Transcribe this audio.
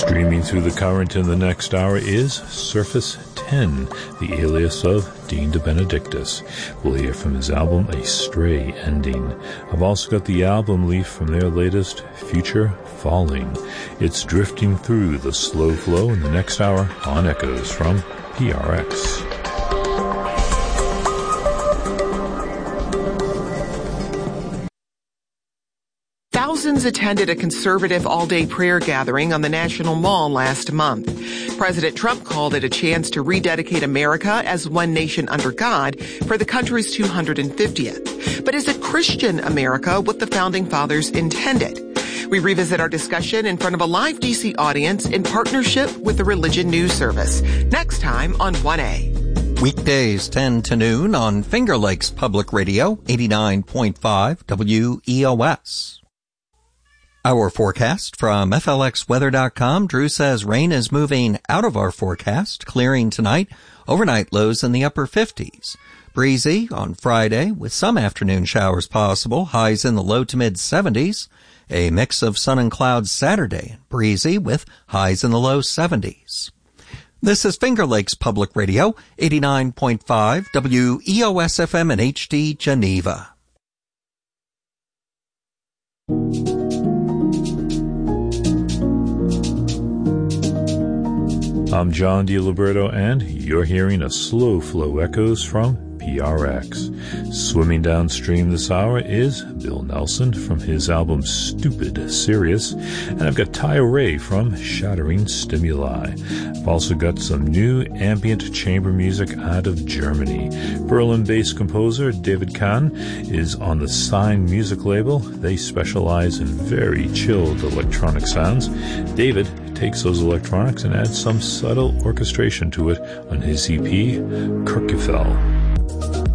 Streaming through the current in the next hour is Surface 10, the alias of Dean De Benedictis. We'll hear from his album A Stray Ending. I've also got the album leaf from their latest, Future Falling. It's drifting through the slow flow in the next hour on Echoes from PRX. Thousands attended a conservative all-day prayer gathering on the National Mall last month. President Trump called it a chance to rededicate America as one nation under God for the country's 250th. But is it Christian America what the Founding Fathers intended? We revisit our discussion in front of a live DC audience in partnership with the Religion News Service. Next time on 1A. Weekdays 10 to noon on Finger Lakes Public Radio, 89.5 WEOS. Our forecast from FLXweather.com. Drew says rain is moving out of our forecast, clearing tonight. Overnight lows in the upper 50s. Breezy on Friday with some afternoon showers possible, highs in the low to mid 70s. A mix of sun and clouds Saturday, breezy with highs in the low 70s. This is Finger Lakes Public Radio, 89.5 WEOS FM and HD Geneva. I'm John DiLiberto, and you're hearing a slow flow echoes from PRX. Swimming downstream this hour is Bill Nelson from his album Stupid Serious, and I've got Ty Ray from Shattering Stimuli. I've also got some new ambient chamber music out of Germany. Berlin-based composer David Kahn is on the Sign music label. They specialize in very chilled electronic sounds. David takes those electronics and adds some subtle orchestration to it on his EP, Kirkefell.